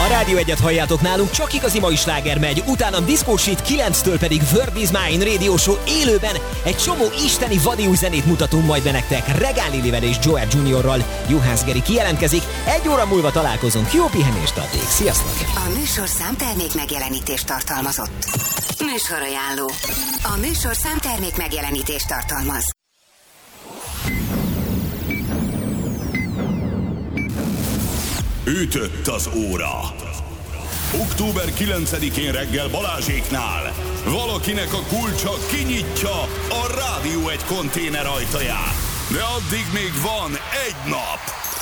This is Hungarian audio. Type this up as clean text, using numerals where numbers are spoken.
Rádió Egyet halljátok, nálunk csak igazi mai sláger megy, utána Disco Shit, 9-től pedig Word is Mine Radio Show élőben. Egy csomó isteni vadi új zenét mutatunk majd be nektek. Regál Lilivel és Joel Juniorral. Juhász Geri kijelentkezik, 1 óra múlva találkozunk. Jó pihenést addig. Sziasztok! A műsorszám termék megjelenítést tartalmazott. Műsorajánló. A műsorszám termék megjelenítést tartalmaz. Ütött az óra. Október 9-én reggel Balázséknál valakinek a kulcsa kinyitja a Rádió egy konténer ajtaját. De addig még van egy nap.